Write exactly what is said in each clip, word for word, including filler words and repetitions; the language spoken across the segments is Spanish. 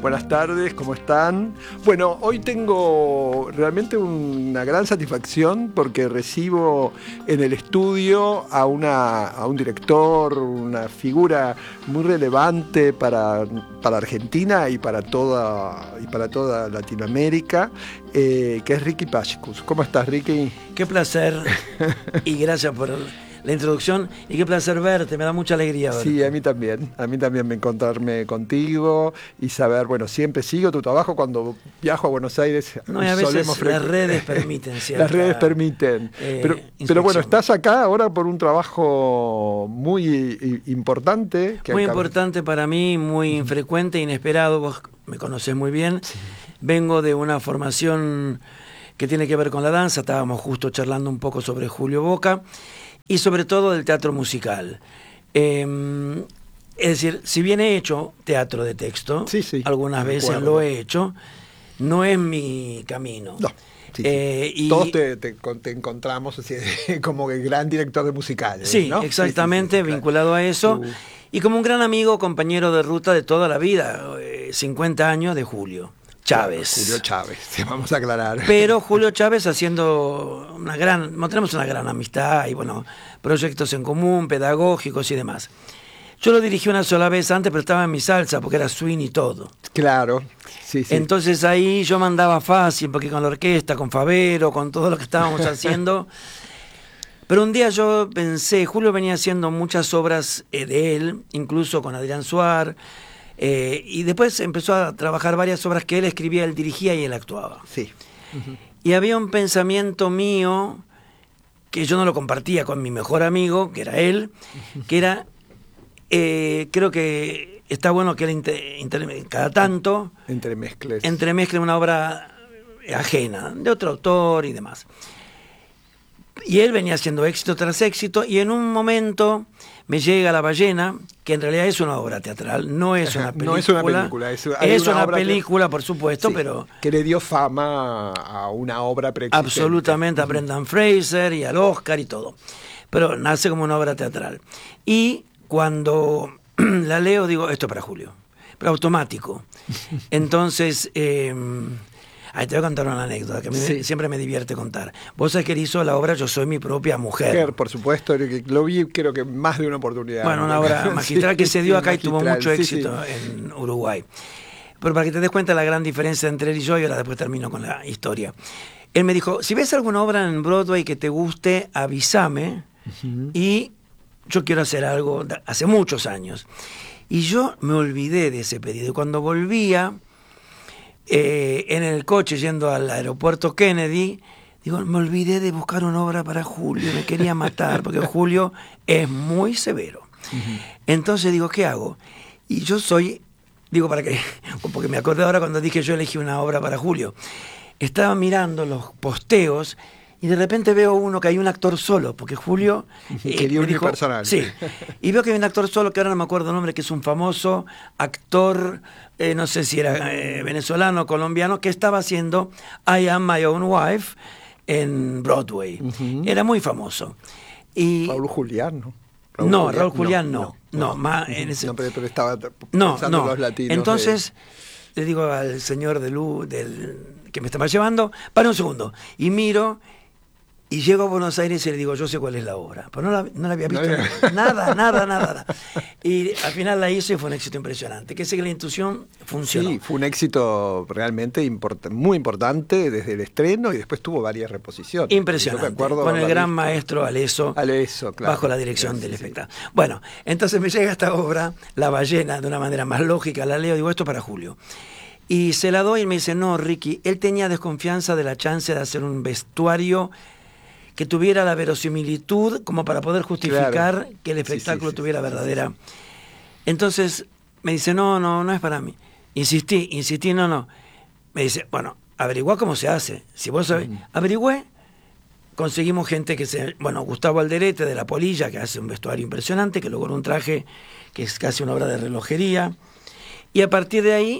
Buenas tardes, ¿cómo están? Bueno, hoy tengo realmente una gran satisfacción porque recibo en el estudio a, una, a un director, una figura muy relevante para, para Argentina y para toda, y para toda Latinoamérica, eh, que es Ricky Pashkus. ¿Cómo estás, Ricky? Qué placer y gracias por la introducción y qué placer verte, me da mucha alegría verte. Sí, a mí también, a mí también me encontrarme contigo y saber, bueno, siempre sigo tu trabajo cuando viajo a Buenos Aires. No, y a veces las redes permiten, ¿cierto? Las redes permiten, eh, pero, pero bueno, estás acá ahora por un trabajo muy importante. Que muy acá... importante para mí, muy infrecuente, inesperado, vos me conocés muy bien. Sí. Vengo de una formación que tiene que ver con la danza, estábamos justo charlando un poco sobre Julio Boca, y sobre todo del teatro musical. Eh, es decir, si bien he hecho teatro de texto, sí, sí, algunas veces acuerdo. lo he hecho, no es mi camino. No. Sí, eh, sí. Y todos te, te, te encontramos así, como el gran director de musicales. Sí, ¿no? exactamente, sí, sí, sí, vinculado claro. a eso. Uh. Y como un gran amigo, compañero de ruta de toda la vida, eh, cincuenta años de Julio Chávez. Claro, Julio Chávez, vamos a aclarar. Pero Julio Chávez haciendo una gran, tenemos una gran amistad y bueno, proyectos en común, pedagógicos y demás. Yo lo dirigí una sola vez antes, pero estaba en mi salsa porque era swing y todo. Claro, sí, sí. Entonces ahí yo mandaba fácil, porque con la orquesta, con Favero, con todo lo que estábamos haciendo. Pero un día yo pensé, Julio venía haciendo muchas obras eh, de él, incluso con Adrián Suar. Eh, y después empezó a trabajar varias obras que él escribía, él dirigía y él actuaba. Sí. Uh-huh. Y había un pensamiento mío que yo no lo compartía con mi mejor amigo, que era él, uh-huh. que era, eh, creo que está bueno que él inter, inter, cada tanto entremezcle entremezcle una obra ajena, de otro autor y demás. Y él venía haciendo éxito tras éxito, y en un momento me llega La ballena, que en realidad es una obra teatral, no es una película. No es una película, es, es una, una obra película, que, por supuesto, sí, pero... que le dio fama a una obra preexistente. Absolutamente, a Brendan Fraser y al Oscar y todo. Pero nace como una obra teatral. Y cuando la leo, digo, esto es para Julio, pero automático. Entonces... Eh, Ahí te voy a contar una anécdota que a mí sí. siempre me divierte contar. Vos sabés que él hizo la obra Yo soy mi propia mujer. mujer por supuesto, lo vi creo que más de una oportunidad. Bueno, una obra magistral sí, que se dio acá sí, y tuvo mucho éxito sí, sí. en Uruguay. Pero para que te des cuenta de la gran diferencia entre él y yo, y ahora después termino con la historia. Él me dijo, si ves alguna obra en Broadway que te guste, avísame, uh-huh. y yo quiero hacer algo hace muchos años. Y yo me olvidé de ese pedido. Y cuando volvía... Eh, en el coche yendo al aeropuerto Kennedy, digo, me olvidé de buscar una obra para Julio, me quería matar, porque Julio es muy severo. Uh-huh. Entonces digo, ¿qué hago? Y yo soy, digo, para que, porque me acordé ahora cuando dije yo elegí una obra para Julio, estaba mirando los posteos y de repente veo uno que hay un actor solo, porque Julio... Eh, Quería un personal. Sí, y veo que hay un actor solo, que ahora no me acuerdo el nombre, que es un famoso actor, eh, no sé si era eh, venezolano o colombiano, que estaba haciendo I Am My Own Wife en Broadway. Uh-huh. Era muy famoso. Y, Raúl Julián, ¿no? Raúl no, Julián, Raúl Julián no. No, no, no, más en ese... no pero, pero estaba no, pensando no. en los latinos. Entonces, de... le digo al señor de Lu, del, que me estaba llevando, para un segundo, y miro... Y llego a Buenos Aires y le digo, yo sé cuál es la obra. Pero no la, no la había visto. No, nada, nada, nada. Y al final la hice y fue un éxito impresionante. Que sé que la intuición funcionó. Sí, fue un éxito realmente import- muy importante desde el estreno y después tuvo varias reposiciones. Impresionante. Con el gran maestro Aleso, Aleso claro, bajo la dirección sí, del sí. espectáculo. Bueno, entonces me llega esta obra, La ballena, de una manera más lógica. La leo, digo, esto para Julio. Y se la doy y me dice, no, Ricky, él tenía desconfianza de la chance de hacer un vestuario que tuviera la verosimilitud como para poder justificar claro. que el espectáculo sí, sí, tuviera sí, verdadera. Sí, sí. Entonces me dice, no, no, no es para mí. Insistí, insistí, no, no. Me dice, bueno, averiguá cómo se hace. Si vos sabés, mm. averigüé, conseguimos gente que se... Bueno, Gustavo Alderete de La Polilla, que hace un vestuario impresionante, que logró un traje que es casi una obra de relojería. Y a partir de ahí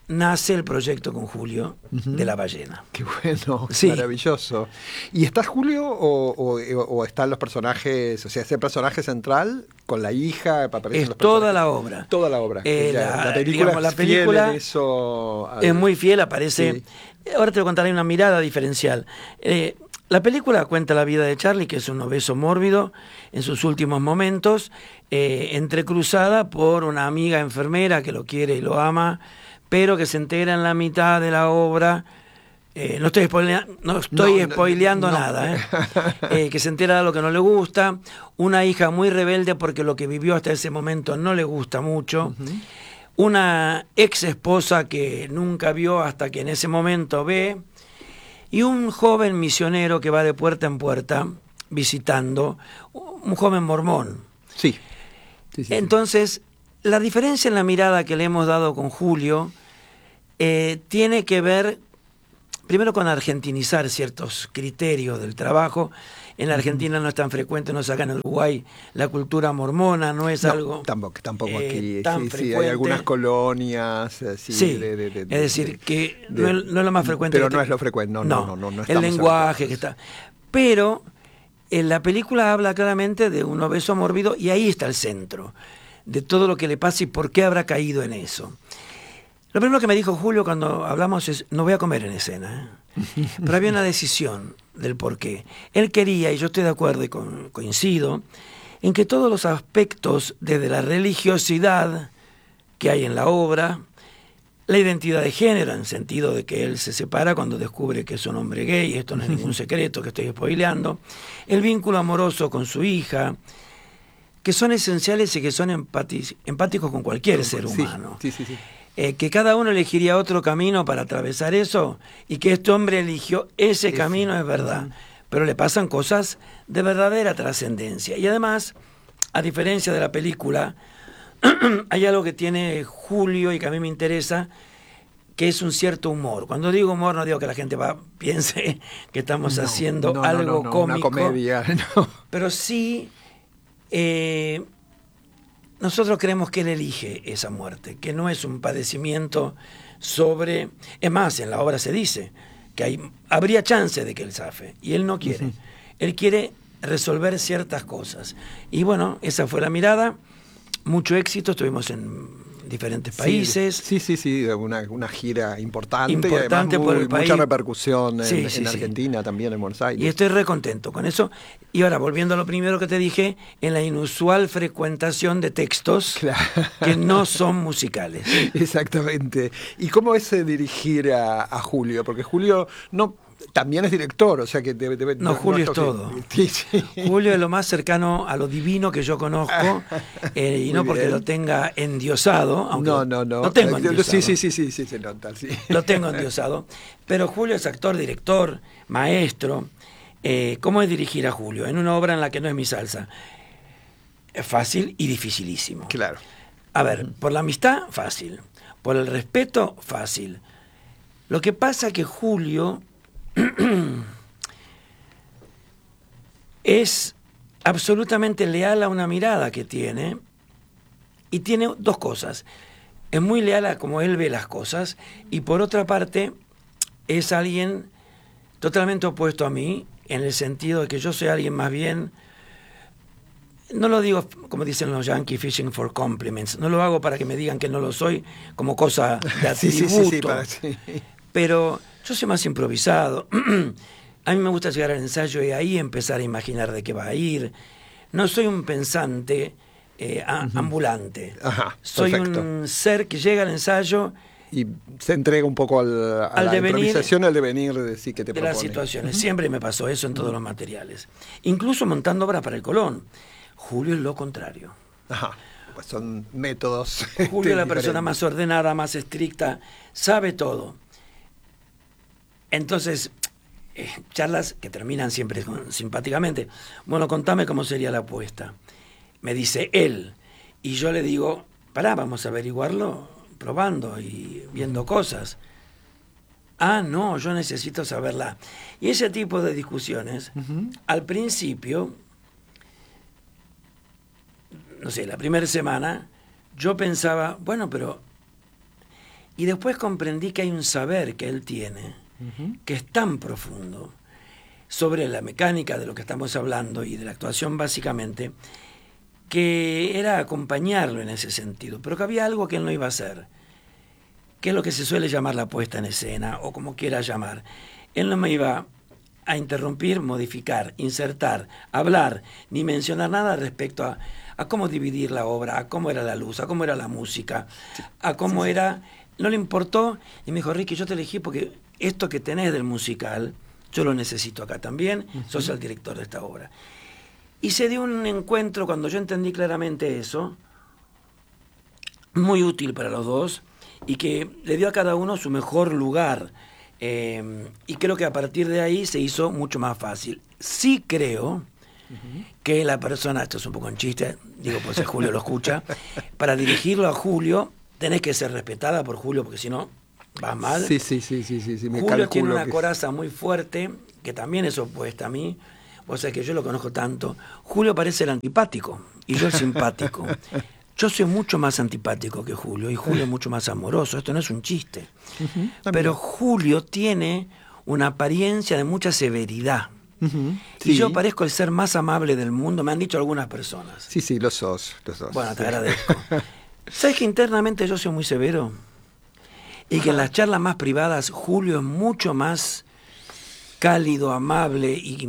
nace el proyecto con Julio uh-huh. de La Ballena. Qué bueno, sí. Maravilloso. ¿Y está Julio o, o, o están los personajes, o sea, ese personaje central con la hija? Es los toda la obra. Toda la obra. Eh, ya, la, la película, digamos, la es, película fiel en eso al... es muy fiel, aparece... Sí. Ahora te voy a contar, hay una mirada diferencial. Eh, La película cuenta la vida de Charlie, que es un obeso mórbido en sus últimos momentos, eh, entrecruzada por una amiga enfermera que lo quiere y lo ama, pero que se entera en la mitad de la obra, eh, no estoy, spoilea, no estoy no, spoileando no, no. nada, eh, eh, que se entera de lo que no le gusta, una hija muy rebelde porque lo que vivió hasta ese momento no le gusta mucho, uh-huh. una ex esposa que nunca vio hasta que en ese momento ve, y un joven misionero que va de puerta en puerta visitando, un joven mormón. Sí. sí, sí Entonces, sí. la diferencia en la mirada que le hemos dado con Julio eh, tiene que ver, primero, con argentinizar ciertos criterios del trabajo. En la Argentina no es tan frecuente, no sacan en Uruguay la cultura mormona, no es no, algo tampoco, tampoco eh, aquí. tan sí, frecuente. Sí, hay algunas colonias. Así, sí, de, de, de, es decir, que de, no, es, no es lo más frecuente. Pero que no te, es lo frecuente, no, no, no. no, no el lenguaje que está. Pero en la película habla claramente de un obeso mórbido y ahí está el centro de todo lo que le pasa y por qué habrá caído en eso. Lo primero que me dijo Julio cuando hablamos es, no voy a comer en escena, ¿eh? Pero había una decisión del por qué. Él quería, y yo estoy de acuerdo y con, coincido, en que todos los aspectos, desde la religiosidad que hay en la obra, la identidad de género, en el sentido de que él se separa cuando descubre que es un hombre gay, esto no es ningún secreto que estoy spoileando, el vínculo amoroso con su hija, que son esenciales y que son empati- empáticos con cualquier sí, ser humano. Sí, sí, sí. Eh, que cada uno elegiría otro camino para atravesar eso y que este hombre eligió ese Ese. camino es verdad, uh-huh. pero le pasan cosas de verdadera trascendencia. Y además, a diferencia de la película, hay algo que tiene Julio y que a mí me interesa, que es un cierto humor. Cuando digo humor no digo que la gente va, piense que estamos no, haciendo no, algo no, no, cómico, una comedia, no. pero sí... Eh, nosotros creemos que él elige esa muerte, que no es un padecimiento sobre... Es más, en la obra se dice que hay, habría chance de que él zafe, y él no quiere. Uh-huh. Él quiere resolver ciertas cosas. Y bueno, esa fue la mirada. Mucho éxito, estuvimos en diferentes países. Sí, sí, sí, sí, una, una gira importante, importante y por muy, el país. Mucha repercusión en, sí, sí, en Argentina, sí. también en Buenos Aires. Y estoy re contento con eso. Y ahora, volviendo a lo primero que te dije, en la inusual frecuentación de textos claro. que no son musicales. Exactamente. ¿Y cómo es dirigir a, a Julio? Porque Julio no... También es director, o sea que debe... debe no, Julio no es todo. Sí, sí. Julio es lo más cercano a lo divino que yo conozco, eh, y no porque bien. lo tenga endiosado, aunque no, no, no. lo tengo endiosado. Sí, sí, sí, sí, sí, se nota, sí. Lo tengo endiosado. Pero Julio es actor, director, maestro. Eh, ¿Cómo es dirigir a Julio? En una obra en la que no es mi salsa. Es fácil y dificilísimo. Claro. A ver, por la amistad, fácil. Por el respeto, fácil. Lo que pasa que Julio... es absolutamente leal a una mirada que tiene y tiene dos cosas. Es muy leal a cómo él ve las cosas y por otra parte es alguien totalmente opuesto a mí en el sentido de que yo soy alguien más bien, no lo digo como dicen los yankees, fishing for compliments, no lo hago para que me digan que no lo soy como cosa de atributo, sí, sí, sí, sí, para, sí. pero yo soy más improvisado. A mí me gusta llegar al ensayo y ahí empezar a imaginar de qué va a ir. No soy un pensante eh, a, uh-huh. ambulante. Ajá, soy perfecto. un ser que llega al ensayo y se entrega un poco al, a al la devenir, improvisación, al devenir de, sí, que te de propone. las situaciones. Uh-huh. Siempre me pasó eso en todos uh-huh. los materiales. Incluso montando obras para el Colón. Julio es lo contrario. Ajá. Pues son métodos. Julio es la persona más ordenada, más estricta, sabe todo. Entonces, eh, charlas que terminan siempre con, simpáticamente. Bueno, contame cómo sería la apuesta. Me dice él. Y yo le digo, pará, vamos a averiguarlo probando y viendo cosas. Ah, no, yo necesito saberla. Y ese tipo de discusiones, uh-huh. al principio, no sé, la primera semana, yo pensaba, bueno, pero Y después comprendí que hay un saber que él tiene, uh-huh. que es tan profundo, sobre la mecánica de lo que estamos hablando y de la actuación básicamente, que era acompañarlo en ese sentido, pero que había algo que él no iba a hacer, que es lo que se suele llamar la puesta en escena, o como quiera llamar. Él no me iba a interrumpir, modificar, insertar, hablar, ni mencionar nada respecto a, a cómo dividir la obra, a cómo era la luz, a cómo era la música, a cómo sí, sí. era... No le importó, y me dijo, Ricky, yo te elegí porque esto que tenés del musical, yo lo necesito acá también, uh-huh. sos el director de esta obra. Y se dio un encuentro, cuando yo entendí claramente eso, muy útil para los dos, y que le dio a cada uno su mejor lugar. Eh, y creo que a partir de ahí se hizo mucho más fácil. Sí creo uh-huh. que la persona, esto es un poco en chiste, digo por si Julio lo escucha, para dirigirlo a Julio tenés que ser respetada por Julio, porque si no vas mal. Sí, sí, sí, sí, sí, sí me Julio tiene una que... coraza muy fuerte, que también es opuesta a mí. O sea que yo lo conozco tanto. Julio parece el antipático y yo el simpático. Yo soy mucho más antipático que Julio y Julio es mucho más amoroso. Esto no es un chiste. Uh-huh, pero Julio tiene una apariencia de mucha severidad. Uh-huh, sí. Y yo parezco el ser más amable del mundo, me han dicho algunas personas. Sí, sí, lo sos, lo sos. Bueno, te sí. agradezco. ¿Sabes que internamente yo soy muy severo? Y que en las charlas más privadas Julio es mucho más cálido, amable y...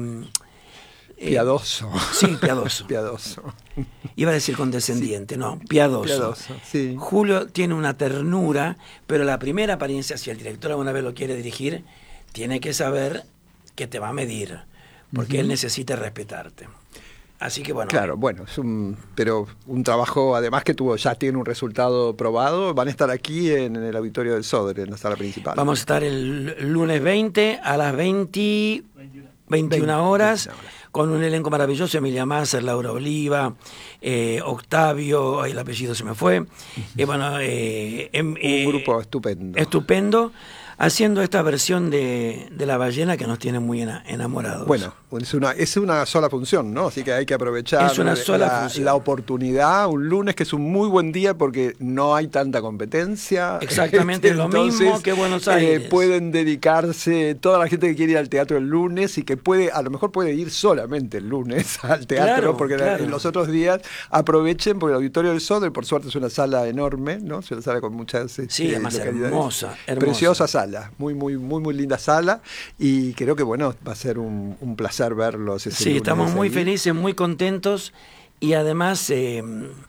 Eh, piadoso. Sí, piadoso. piadoso. Iba a decir condescendiente, sí. no, piadoso. Piadoso, sí. Julio tiene una ternura, pero la primera apariencia, si el director alguna vez lo quiere dirigir, tiene que saber que te va a medir, porque uh-huh. él necesita respetarte. Así que bueno. Claro, bueno, es un, pero un trabajo además que tuvo, ya tiene un resultado probado. Van a estar aquí en, en el auditorio del Sodre, en la sala principal. Vamos a estar el lunes veinte a las veinte, veintiuna horas. Con un elenco maravilloso, Emilia Masser, Laura Oliva, eh, Octavio, el apellido se me fue. Uh-huh. Eh, bueno, eh, eh, un grupo estupendo. Estupendo, haciendo esta versión de, de La Ballena que nos tiene muy enamorados. Bueno, es una, es una sola función, ¿no? Así que hay que aprovechar es una sola la, función. la oportunidad, un lunes que es un muy buen día porque no hay tanta competencia. Exactamente, lo Entonces, mismo que Buenos Aires. Eh, pueden dedicarse, toda la gente que quiere ir al teatro el lunes y que puede, a lo mejor puede ir solamente el lunes al teatro, claro, porque claro. en los otros días aprovechen, porque el auditorio del Sodre, por suerte, es una sala enorme, ¿no? Es una sala con muchas sí, este, además localidades. hermosa, hermosa. Preciosa sala, muy, muy, muy, muy linda sala, y creo que, bueno, va a ser un, un placer verlos ese Sí, lunes estamos muy ahí. felices, muy contentos, y además eh,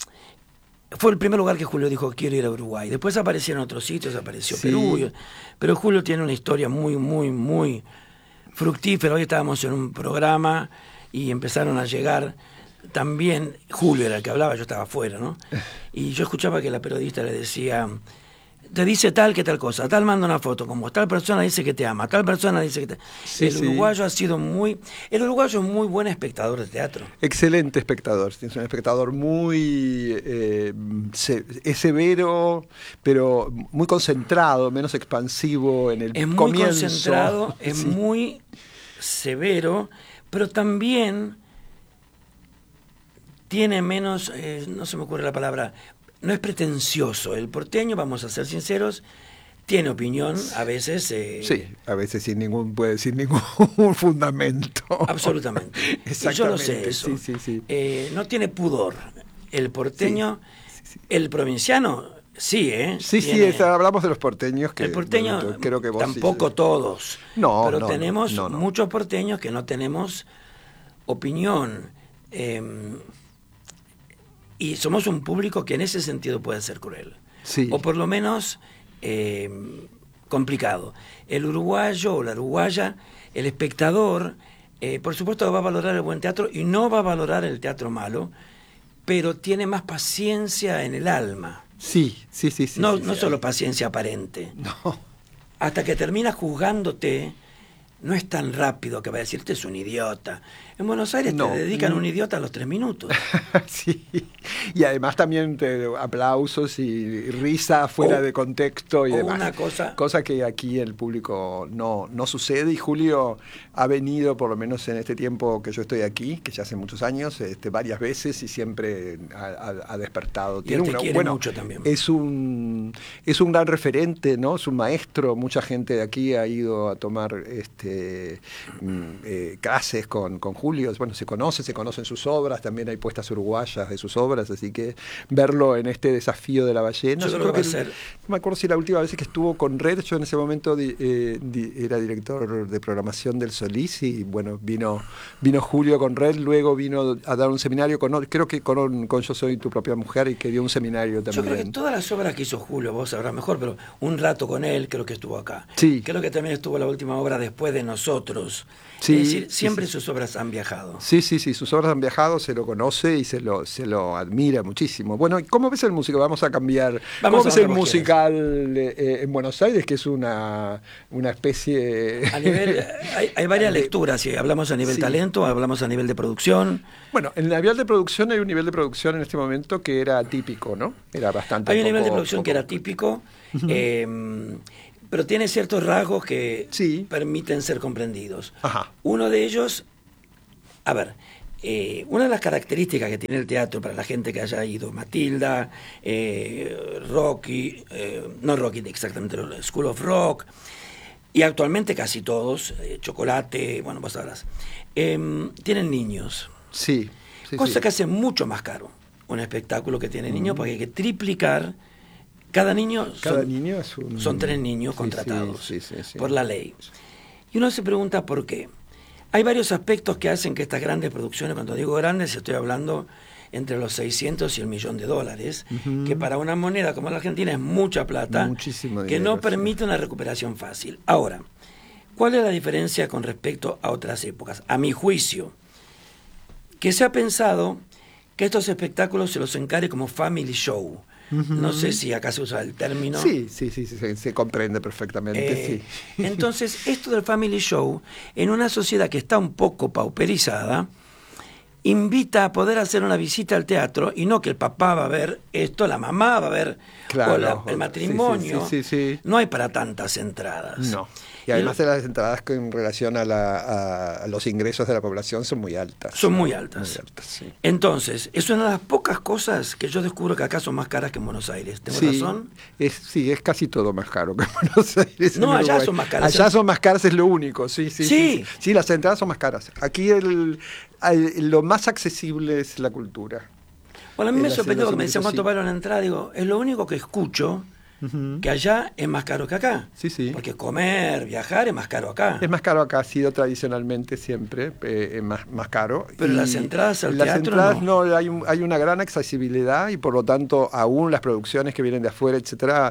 fue el primer lugar que Julio dijo, quiero ir a Uruguay. Después aparecieron otros sitios, apareció sí. Perú, pero Julio tiene una historia muy, muy, muy fructífera. Hoy estábamos en un programa y empezaron a llegar también, Julio era el que hablaba, yo estaba afuera, ¿no? Y yo escuchaba que la periodista le decía, te dice tal que tal cosa, tal manda una foto, como tal persona dice que te ama, tal persona dice que te... Sí, el uruguayo sí. ha sido muy... El uruguayo es muy buen espectador de teatro. Excelente espectador, es un espectador muy... Eh, se, es severo, pero muy concentrado, menos expansivo en el es muy comienzo. Concentrado, es sí. muy severo, pero también tiene menos, eh, no se me ocurre la palabra... No es pretencioso. El porteño, vamos a ser sinceros, tiene opinión, a veces... Eh, sí, a veces sin ningún, puede, sin ningún fundamento. Absolutamente. Y yo lo sé eso. Sí, sí, sí. Eh, no tiene pudor. El porteño, sí, sí, sí. el provinciano, sí, ¿eh? Sí, tiene, sí, hablamos de los porteños. Que, el porteño, bueno, creo que vos tampoco sí, todos. No, pero no, tenemos no, no. muchos porteños que no tenemos opinión. Eh, Y somos un público que en ese sentido puede ser cruel. Sí. O por lo menos eh, complicado. El uruguayo o la uruguaya, el espectador, eh, por supuesto va a valorar el buen teatro y no va a valorar el teatro malo, pero tiene más paciencia en el alma. Sí, sí, sí. sí no sí, no sí, solo hay. paciencia aparente. No. Hasta que termina juzgándote no es tan rápido que va a decir, este es un idiota. En Buenos Aires no. te dedican un idiota a los tres minutos. Sí, y además también te, aplausos y risa fuera o, de contexto y demás. Una cosa... cosa que aquí el público no, no sucede, y Julio ha venido, por lo menos en este tiempo que yo estoy aquí, que ya hace muchos años, este, varias veces, y siempre ha, ha, ha despertado. Y Tiene él te una, quiere bueno, mucho también. Es un, es un gran referente, ¿no? Es un maestro. Mucha gente de aquí ha ido a tomar este, eh, clases con, con Julio. Bueno, se conoce, se conocen sus obras, también hay puestas uruguayas de sus obras, así que verlo en este desafío de la ballena. Yo, yo creo que, que ser... no me acuerdo si la última vez que estuvo con Red, yo en ese momento di, eh, di, era director de programación del Solís, y bueno, vino, vino Julio con Red, luego vino a dar un seminario con, creo que con, con Yo Soy Tu Propia Mujer, y que dio un seminario también. Yo creo que todas las obras que hizo Julio, vos sabrás mejor, pero un rato con él creo que estuvo acá. Sí. Creo que también estuvo la última obra Después de Nosotros. Sí, es decir, siempre sí, sí. sus obras han viajado. Sí, sí, sí, sus obras han viajado, se lo conoce y se lo, se lo admira muchísimo. Bueno, ¿cómo ves el músico? Vamos a cambiar. Vamos ¿Cómo ves el musical eh, en Buenos Aires, que es una, una especie... A nivel, hay, hay varias de, lecturas, si hablamos a nivel sí. talento, hablamos a nivel de producción. Bueno, en el nivel de producción hay un nivel de producción en este momento que era típico, ¿no? Era bastante... Hay un poco, nivel de producción poco, que era típico, uh-huh. eh, pero tiene ciertos rasgos que sí. permiten ser comprendidos. Ajá. Uno de ellos, a ver, eh, una de las características que tiene el teatro para la gente que haya ido, Matilda, eh, Rocky, eh, no Rocky exactamente, School of Rock, y actualmente casi todos, eh, Chocolate, bueno, vos sabrás, eh, tienen niños. Sí. sí cosa sí. que hace mucho más caro un espectáculo que tiene niños, mm. porque hay que triplicar. Cada niño, Cada son, niño es un... son tres niños sí, contratados sí, sí, sí, sí. por la ley. Y uno se pregunta por qué. Hay varios aspectos que hacen que estas grandes producciones, cuando digo grandes, estoy hablando entre los seiscientos y el millón de dólares, uh-huh. que para una moneda como la Argentina es mucha plata, muchísimo que dinero, no permite sí. una recuperación fácil. Ahora, ¿cuál es la diferencia con respecto a otras épocas? A mi juicio, que se ha pensado que estos espectáculos se los encare como family show. Uh-huh. No sé si acá se usa el término. Sí, sí, sí, sí se, se comprende perfectamente. Eh, sí. Entonces, esto del family show, en una sociedad que está un poco pauperizada, invita a poder hacer una visita al teatro, y no que el papá va a ver esto, la mamá va a ver claro, o la, el matrimonio. Sí, sí, sí, sí. No hay para tantas entradas. No. Y además de las entradas que en relación a, la, a, a los ingresos de la población son muy altas. Son muy altas. Muy altas sí. Entonces, es una de las pocas cosas que yo descubro que acá son más caras que en Buenos Aires. ¿Tengo sí, razón? Es, sí, es casi todo más caro que en Buenos Aires. No, allá son más caras. Allá son más caras, es lo único. Sí, sí, sí. Sí, sí. sí las entradas son más caras. Aquí el, el, lo más accesible es la cultura. Bueno, a mí me sorprendió que me decían cuánto vale una entrada. Digo, es lo único que escucho. Uh-huh. Que allá es más caro que acá. Sí, sí. Porque comer, viajar es más caro acá. Es más caro acá, ha sido tradicionalmente siempre eh, más, más caro. Pero y las entradas al las teatro entradas no. no hay, un, hay una gran accesibilidad, y por lo tanto aún las producciones que vienen de afuera, etcétera,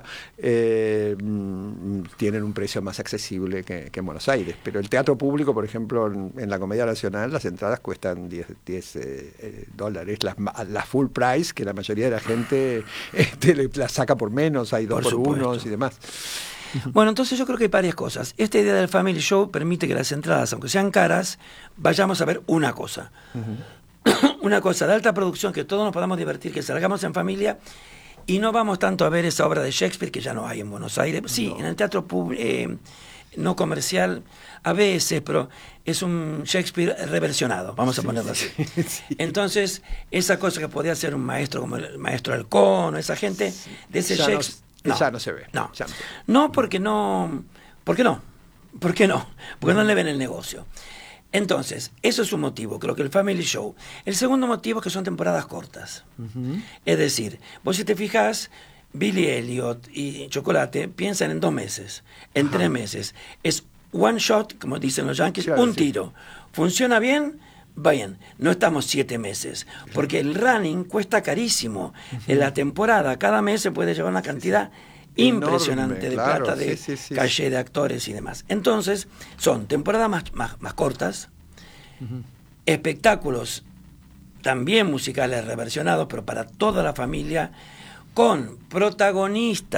eh, mm, tienen un precio más accesible que, que en Buenos Aires. Pero el teatro público, por ejemplo, en, en la Comedia Nacional, las entradas cuestan diez eh, eh, dólares. Las, las full price, que la mayoría de la gente este, las saca por menos, hay dos por, por unos y demás. Bueno, entonces yo creo que hay varias cosas. Esta idea del family show permite que las entradas, aunque sean caras, vayamos a ver una cosa. Uh-huh. Una cosa de alta producción, que todos nos podamos divertir, que salgamos en familia, y no vamos tanto a ver esa obra de Shakespeare que ya no hay en Buenos Aires. Sí, no. En el teatro público, eh, no comercial, a veces, pero es un Shakespeare reversionado, vamos a sí, ponerlo así. Sí, sí. Entonces, esa cosa que podía ser un maestro como el maestro Halcón, o esa gente, sí. de ese ya Shakespeare... No, no, ya no se ve. No, ya no. no porque no... ¿Por qué no? ¿Por qué no? Porque uh-huh. no le ven el negocio. Entonces, eso es un motivo, creo que el family show. El segundo motivo es que son temporadas cortas. Uh-huh. Es decir, vos si te fijas... Billy Elliot y Chocolate piensan en dos meses, en Ajá. tres meses. Es one shot, como dicen los yankees, claro, un sí. tiro. ¿Funciona bien? Bien, no estamos siete meses, porque el running cuesta carísimo. Uh-huh. En la temporada, cada mes se puede llevar una cantidad sí. impresionante Enorme, de claro, plata, de sí, sí, sí, caché sí. de actores y demás. Entonces, son temporadas más, más, más cortas, uh-huh. espectáculos también musicales reversionados, pero para toda la familia, con protagonistas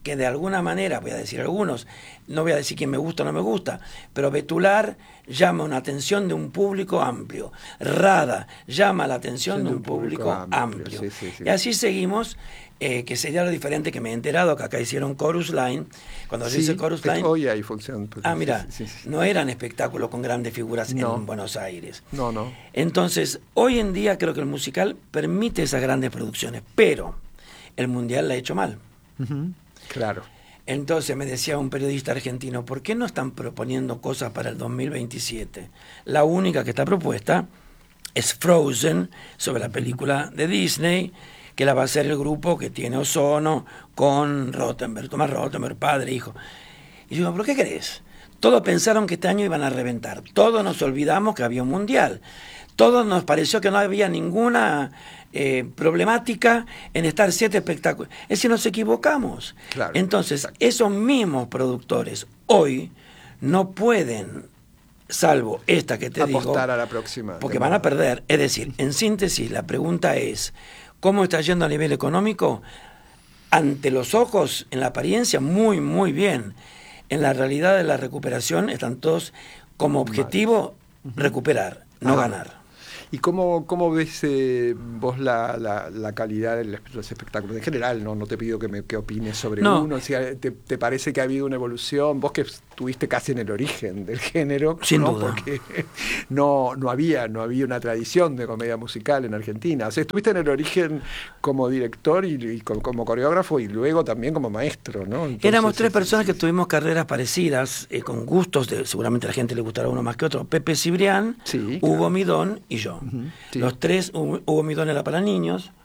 que de alguna manera, voy a decir algunos, no voy a decir quién me gusta o no me gusta, pero Betular llama una atención de un público amplio. Rada llama la atención sí, de un público, público amplio. amplio. Sí, sí, sí. Y así seguimos, eh, que sería lo diferente que me he enterado, que acá hicieron Chorus Line. Cuando sí, yo hice Chorus Line... Hoy hay función. Ah, mira, sí, sí, sí. no eran espectáculos con grandes figuras no. en Buenos Aires. No, no. Entonces, hoy en día creo que el musical permite esas grandes producciones, pero el Mundial la ha hecho mal. Uh-huh. Claro. Entonces me decía un periodista argentino, ¿por qué no están proponiendo cosas para el dos mil veintisiete? La única que está propuesta es Frozen, sobre la película de Disney, que la va a hacer el grupo que tiene Ozono con Rottenberg, Tomás Rottenberg, padre, hijo. Y yo digo, ¿pero qué querés? Todos pensaron que este año iban a reventar, todos nos olvidamos que había un mundial, todos nos pareció que no había ninguna eh, problemática en estar siete espectáculos. Es decir, nos equivocamos. Claro, Entonces, exacto. esos mismos productores hoy no pueden, salvo esta que te apostar digo, apostar a la próxima. porque van a perder. Es decir, en síntesis, la pregunta es, ¿cómo está yendo a nivel económico? Ante los ojos, en la apariencia, muy, muy bien. En la realidad de la recuperación están todos como objetivo recuperar, no ah. ganar. ¿Y cómo, cómo ves eh, vos la, la, la calidad de los espectáculos? En general, no, no te pido que me que opines sobre no. uno. O sea, ¿te, ¿te parece que ha habido una evolución? Vos que estuviste casi en el origen del género. Sin ¿no? duda. Porque no, no, había, no había una tradición de comedia musical en Argentina. O sea, estuviste en el origen como director y, y como, como coreógrafo y luego también como maestro, ¿no? Entonces, éramos tres sí, personas sí, que tuvimos carreras parecidas, eh, con gustos, de, seguramente a la gente le gustará uno más que otro. Pepe Cibrián, sí, Hugo claro. Midón y yo. Uh-huh, sí. Los tres, Hugo Midón era para niños,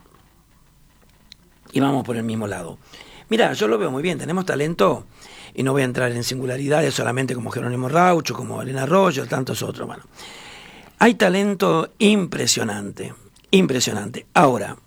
y vamos por el mismo lado. Mira, yo lo veo muy bien, tenemos talento, y no voy a entrar en singularidades solamente como Jerónimo Raucho, como Elena Roger, tantos otros. Bueno, hay talento impresionante, impresionante. Ahora,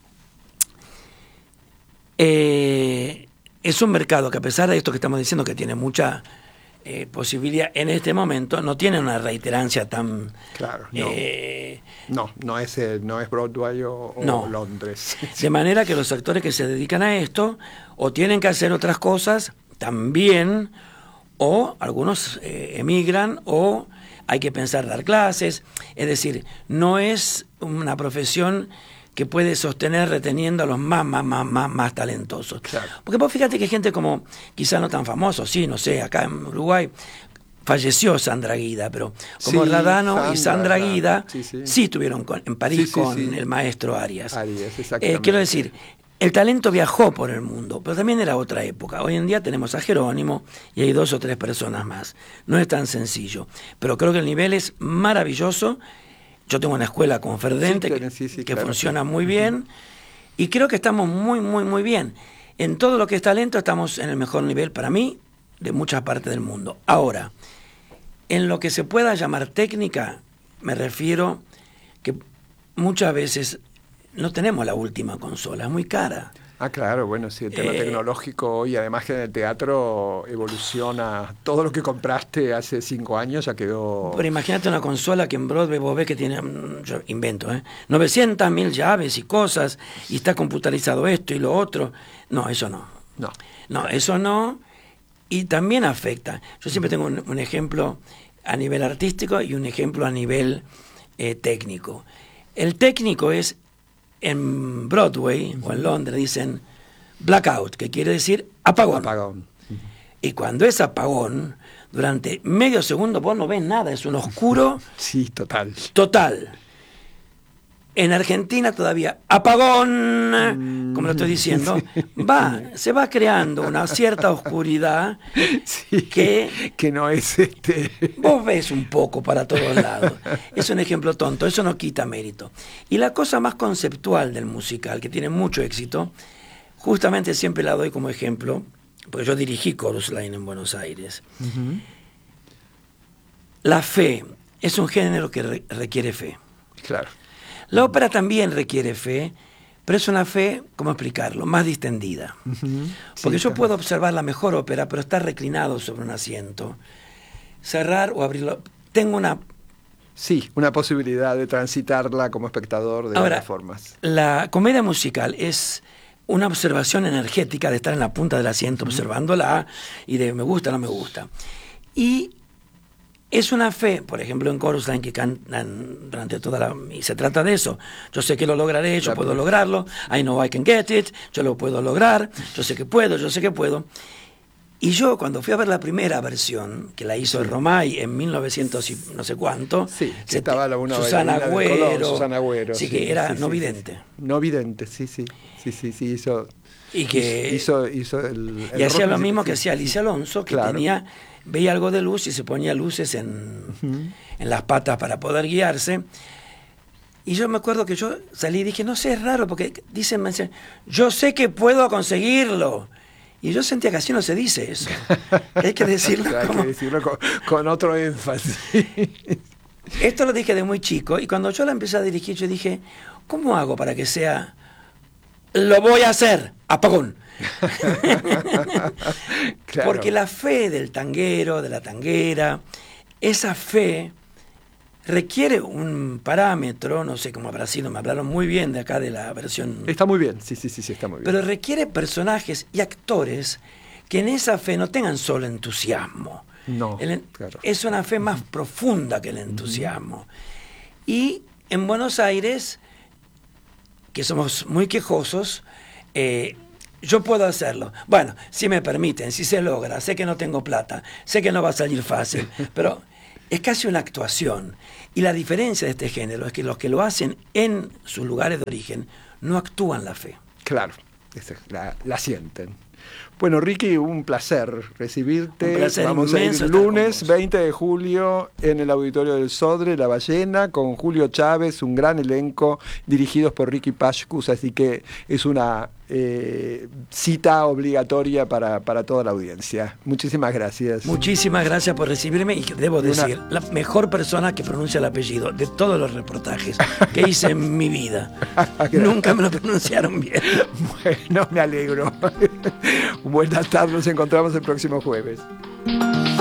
eh, es un mercado que, a pesar de esto que estamos diciendo, que tiene mucha eh, posibilidad en este momento, no tiene una reiterancia tan... Claro, no. Eh, no, no es, eh, no es Broadway o, o no. Londres. De manera que los actores que se dedican a esto o tienen que hacer otras cosas también, o algunos eh, emigran, o hay que pensar dar clases. Es decir, no es una profesión que puede sostener reteniendo a los más, más, más, más, más talentosos. Claro. Porque vos fíjate que hay gente como, quizá no tan famosos, sí, no sé, acá en Uruguay falleció Sandra Guida, pero como sí, Radano Sandra, y Sandra Guida sí, sí. sí estuvieron con, en París sí, sí, con sí. el maestro Arias. Arias, exactamente. Eh, quiero decir, el talento viajó por el mundo, pero también era otra época. Hoy en día tenemos a Jerónimo y hay dos o tres personas más. No es tan sencillo, pero creo que el nivel es maravilloso. Yo tengo una escuela con Ferdente sí, sí, sí, que claro, funciona sí. muy bien, uh-huh. y creo que estamos muy, muy, muy bien. En todo lo que es talento estamos en el mejor nivel, para mí, de muchas partes del mundo. Ahora, en lo que se pueda llamar técnica, me refiero que muchas veces no tenemos la última consola, es muy cara. Ah, claro, bueno, sí, el tema eh, tecnológico y además que en el teatro evoluciona. Todo lo que compraste hace cinco años ya quedó... Pero imagínate una consola que en Broadway vos ves que tiene, yo invento, ¿eh? novecientas mil llaves y cosas, y está computarizado esto y lo otro. No, eso no. No. No, eso no, y también afecta. Yo siempre tengo un, un ejemplo a nivel artístico y un ejemplo a nivel eh, técnico. El técnico es... En Broadway uh-huh. o en Londres dicen blackout, que quiere decir apagón. apagón. Uh-huh. Y cuando es apagón, durante medio segundo vos no ves nada, es un oscuro. Sí, total. Total. En Argentina todavía apagón, mm. como lo estoy diciendo, sí. va, se va creando una cierta oscuridad sí, que, que no es este. Vos ves un poco para todos lados. Es un ejemplo tonto, eso no quita mérito. Y la cosa más conceptual del musical, que tiene mucho éxito, justamente siempre la doy como ejemplo, porque yo dirigí Chorus Line en Buenos Aires. Uh-huh. La fe es un género que re- requiere fe. Claro. La ópera también requiere fe, pero es una fe, ¿cómo explicarlo?, más distendida. Uh-huh. Porque sí, yo puedo observar la mejor ópera, pero estar reclinado sobre un asiento, cerrar o abrirlo. Tengo una... Sí, una posibilidad de transitarla como espectador de Ahora, varias formas. La comedia musical es una observación energética de estar en la punta del asiento uh-huh. observándola y de me gusta, no me gusta. Y es una fe, por ejemplo, en Chorus Line que cantan durante toda la... y se trata de eso. Yo sé que lo lograré, yo puedo lograrlo. I know I can get it. Yo lo puedo lograr. Yo sé que puedo, yo sé que puedo. Y yo, cuando fui a ver la primera versión, que la hizo sí. el Romay en mil novecientos y no sé cuánto, sí, que estaba la una Susana Agüero, Colón, Susana Agüero, sí, sí, que era sí, no sí, vidente. Sí, sí. No vidente, sí, sí, sí, sí, sí, hizo, y que hizo, hizo el, el y hacía lo mismo sí, que hacía Alicia Alonso, que claro. tenía, veía algo de luz y se ponía luces en, uh-huh. en las patas para poder guiarse. Y yo me acuerdo que yo salí y dije, no sé, es raro, porque dicen, me dicen, yo sé que puedo conseguirlo. Y yo sentía que así no se dice eso. Que hay que decirlo, hay como... que decirlo con, con otro énfasis. Esto lo dije de muy chico, y cuando yo la empecé a dirigir, yo dije, ¿cómo hago para que sea lo voy a hacer, apagón? Claro. Porque la fe del tanguero, de la tanguera, esa fe requiere un parámetro, no sé cómo habrá sido, me hablaron muy bien de acá de la versión... Está muy bien, sí, sí, sí, sí, está muy bien. Pero requiere personajes y actores que en esa fe no tengan solo entusiasmo. No, el, claro. Es una fe más profunda que el entusiasmo. Uh-huh. Y en Buenos Aires, que somos muy quejosos, eh, yo puedo hacerlo. Bueno, si me permiten, si se logra, sé que no tengo plata, sé que no va a salir fácil, pero... es casi una actuación. Y la diferencia de este género es que los que lo hacen en sus lugares de origen no actúan la fe. Claro, la, la sienten. Bueno, Ricky, un placer recibirte. Un placer Vamos a ir lunes con veinte de julio en el Auditorio del Sodre, La Ballena, con Julio Chávez, un gran elenco dirigidos por Ricky Pashkus, así que es una eh, cita obligatoria para, para toda la audiencia. Muchísimas gracias. Muchísimas gracias por recibirme y debo decir, una... la mejor persona que pronuncia el apellido de todos los reportajes que hice en mi vida. Nunca me lo pronunciaron bien. Bueno, me alegro. Buenas tardes, nos encontramos el próximo jueves.